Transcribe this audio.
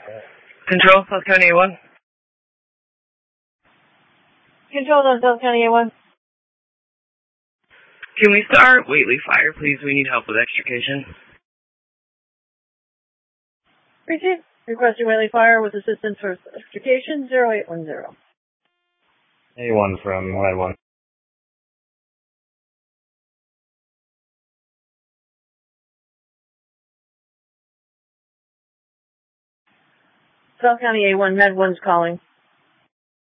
Control, South County A1. Control on South County A1. Can we start Whately Fire, please? We need help with extrication. Receive. Requesting Whately Fire with assistance for extrication 0810. A1 from Line 1. South County A1, Med 1's calling.